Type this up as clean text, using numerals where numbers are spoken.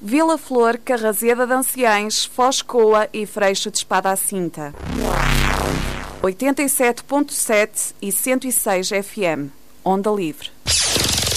Vila Flor, Carrazeda de Anciães, Foz Coa e Freixo de Espada à Cinta. 87.7 e 106 FM. Onda Livre.